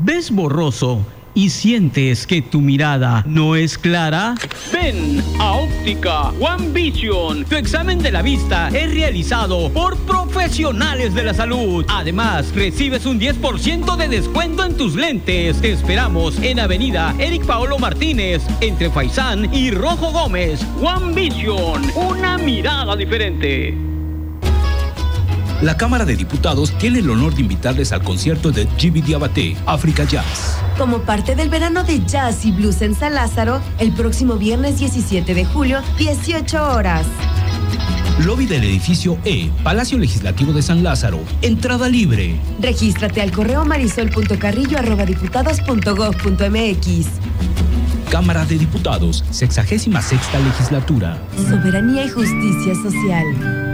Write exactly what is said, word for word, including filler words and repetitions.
¿Ves borroso y sientes que tu mirada no es clara? Ven a Óptica One Vision. Tu examen de la vista es realizado por profesionales de la salud. Además, recibes un diez por ciento de descuento en tus lentes. Te esperamos en Avenida Eric Paolo Martínez, entre Faisán y Rojo Gómez. One Vision, una mirada diferente. La Cámara de Diputados tiene el honor de invitarles al concierto de Djiby Diabaté, África Jazz. Como parte del verano de jazz y blues en San Lázaro, el próximo viernes diecisiete de julio, dieciocho horas. Lobby del edificio E, Palacio Legislativo de San Lázaro. Entrada libre. Regístrate al correo marisol punto carrillo arroba diputados punto gob punto mx. Cámara de Diputados, sexagésima sexta legislatura. Soberanía y justicia social.